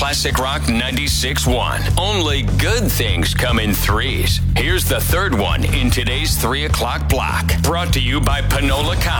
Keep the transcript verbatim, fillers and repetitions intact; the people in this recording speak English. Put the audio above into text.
Classic Rock ninety-six point one. Only good things come in threes. Here's the third one in today's three o'clock block. Brought to you by Panola Cow.